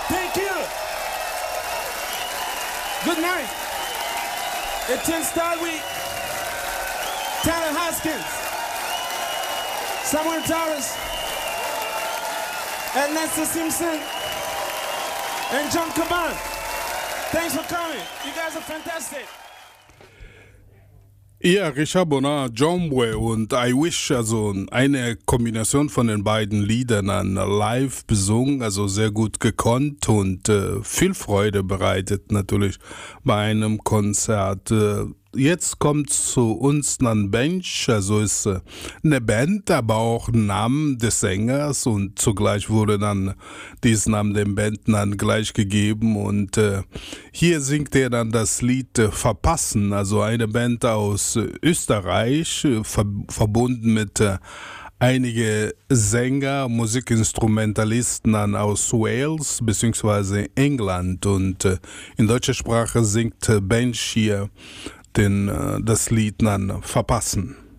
Thank you. Good night. It will start with Tanner Haskins, Samuel Torres, Ernesto Simpson, and John Caban. Thanks for coming. You guys are fantastic. Ja, Richard Bonnard, John Way und I Wish, also eine Kombination von den beiden Liedern an live besungen, also sehr gut gekonnt und viel Freude bereitet natürlich bei einem Konzert. Jetzt kommt zu uns dann Bench, also ist eine Band, aber auch ein Name des Sängers und zugleich wurde dann diesen Namen dem Band dann gleich gegeben und hier singt er dann das Lied Verpassen, also eine Band aus Österreich, verbunden mit einige Sänger, Musikinstrumentalisten dann aus Wales bzw. England und in deutscher Sprache singt Bench hier das Lied dann Verpassen.